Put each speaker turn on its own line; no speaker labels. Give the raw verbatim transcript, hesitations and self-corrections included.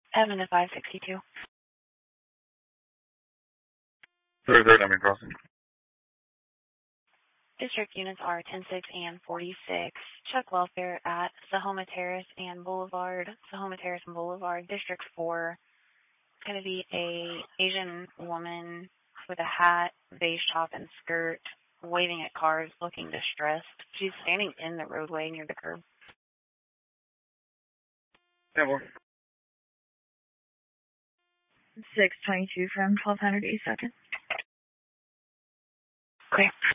Evan to five sixty-two.
thirty-third, I'm crossing.
District units are ten six and forty-six. Check welfare at Sahoma Terrace and Boulevard. Sahoma Terrace and Boulevard. District four. It's going to be a Asian woman with a hat, beige top, and skirt, waving at cars, looking distressed. She's standing in the roadway near the curb.
ten four.
six twenty-two from twelve hundred East second.
Okay.